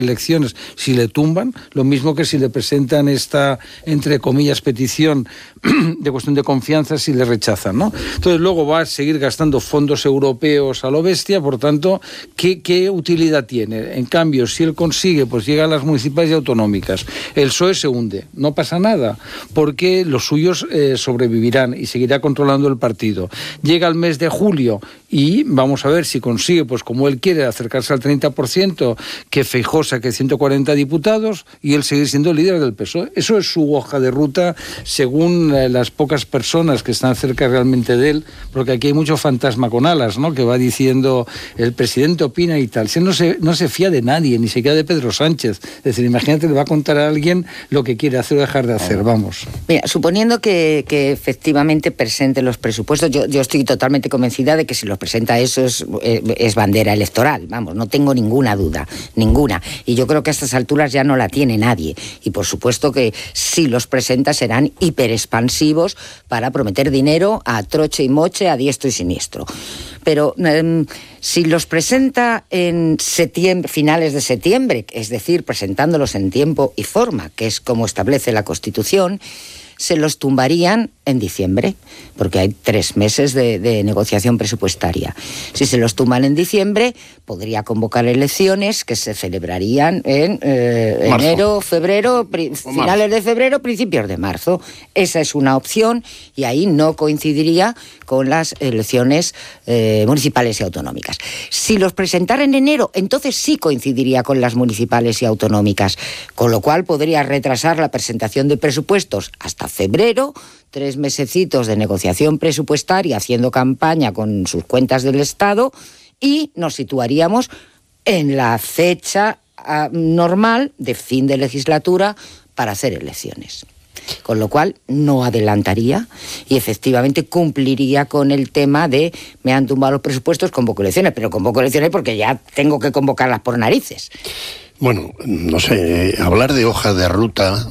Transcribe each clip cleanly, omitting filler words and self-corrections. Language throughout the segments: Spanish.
elecciones si le tumban, lo mismo que si le presentan esta, entre comillas, petición de cuestión de confianza si le rechazan, ¿no? Entonces luego va a seguir gastando fondos europeos a lo bestia, por tanto, ¿qué utilidad tiene? En cambio, si él consigue, pues llega a las municipales y autonómicas, el PSOE se hunde, no pasa nada, porque los suyos sobrevivirán y seguirá controlando el partido. Llega el mes de julio y vamos a ver si consigue, pues como él quiere, acercarse al 30%, que Feijóo saque 140 diputados y él seguir siendo líder del PSOE. Eso es su hoja de ruta, según las pocas personas que están cerca realmente de él, porque aquí hay mucho fantasma con alas, ¿no?, que va diciendo el presidente opina y tal. Si él no se fía de nadie, ni siquiera de Pedro Sánchez. Es decir, imagínate, le va a contar a alguien lo que quiere hacer o dejar de hacer, vamos. Mira, suponiendo que efectivamente presente los presupuestos, yo estoy totalmente convencida de que si los presenta eso es bandera electoral, vamos, no tengo ninguna duda, ninguna. Y yo creo que a estas alturas ya no la tiene nadie. Y por supuesto que si los presenta serán hiperexpansivos para prometer dinero a troche y moche, a diestro y siniestro. Pero si los presenta en finales de septiembre, es decir, presentándolos en tiempo y forma, que es como establece la Constitución, se los tumbarían en diciembre, porque hay 3 meses de negociación presupuestaria. Si se los tumban en diciembre, podría convocar elecciones que se celebrarían en enero, febrero, finales de febrero, principios de marzo. Esa es una opción y ahí no coincidiría con las elecciones municipales y autonómicas. Si los presentara en enero, entonces sí coincidiría con las municipales y autonómicas, con lo cual podría retrasar la presentación de presupuestos hasta febrero, 3 mesecitos de negociación presupuestaria, haciendo campaña con sus cuentas del Estado, y nos situaríamos en la fecha normal de fin de legislatura para hacer elecciones. Con lo cual no adelantaría y efectivamente cumpliría con el tema de me han tumbado los presupuestos, convoco elecciones, pero convoco elecciones porque ya tengo que convocarlas por narices. Bueno, no sé, hablar de hoja de ruta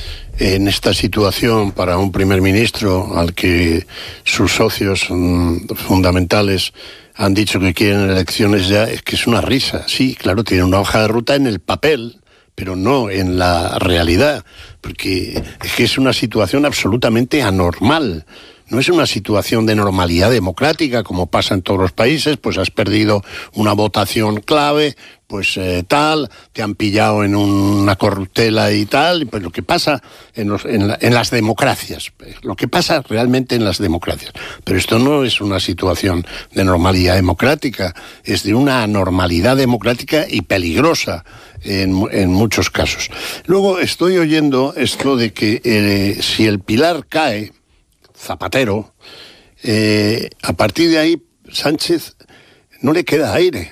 en esta situación para un primer ministro al que sus socios fundamentales han dicho que quieren elecciones ya, es que es una risa. Sí, claro, tiene una hoja de ruta en el papel, pero no en la realidad, porque es que es una situación absolutamente anormal. No es una situación de normalidad democrática como pasa en todos los países, pues has perdido una votación clave, pues te han pillado en una corruptela y tal, pues lo que pasa en las democracias, lo que pasa realmente en las democracias. Pero esto no es una situación de normalidad democrática, es de una anormalidad democrática y peligrosa en muchos casos. Luego estoy oyendo esto de que si el pilar cae, Zapatero, a partir de ahí Sánchez no le queda aire.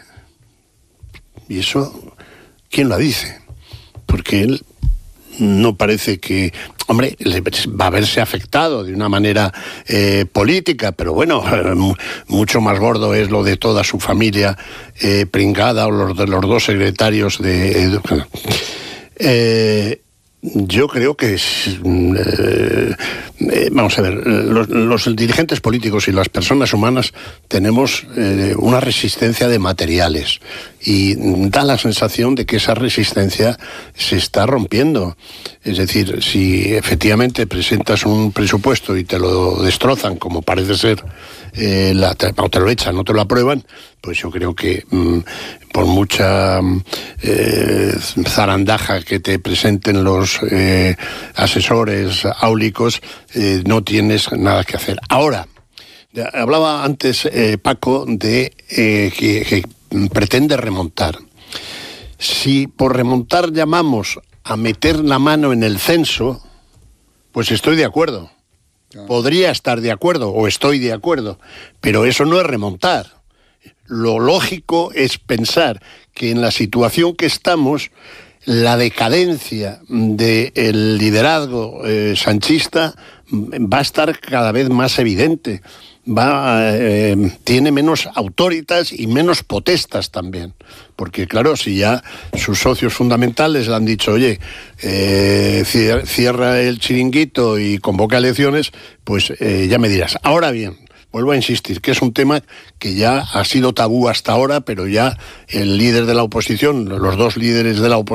Y eso, ¿quién lo dice? Porque él no parece que... Hombre, va a verse afectado de una manera política, pero bueno, mucho más gordo es lo de toda su familia pringada o los de los 2 secretarios de Educación. Yo creo que vamos a ver, los dirigentes políticos y las personas humanas tenemos una resistencia de materiales y da la sensación de que esa resistencia se está rompiendo. Es decir, si efectivamente presentas un presupuesto y te lo destrozan, como parece ser, o te lo echan, no te lo aprueban, pues yo creo que por mucha zarandaja que te presenten los asesores áulicos, no tienes nada que hacer. Ahora, hablaba antes Paco de que pretende remontar. Si por remontar llamamos a meter la mano en el censo, pues estoy de acuerdo. Podría estar de acuerdo o estoy de acuerdo, pero eso no es remontar. Lo lógico es pensar que en la situación que estamos, la decadencia del liderazgo sanchista va a estar cada vez más evidente. Tiene menos autoritas y menos potestas también, porque claro, si ya sus socios fundamentales le han dicho, oye, cierra el chiringuito y convoca elecciones, pues ya me dirás. Ahora bien, vuelvo a insistir, que es un tema que ya ha sido tabú hasta ahora, pero ya el líder de la oposición, los dos líderes de la oposición,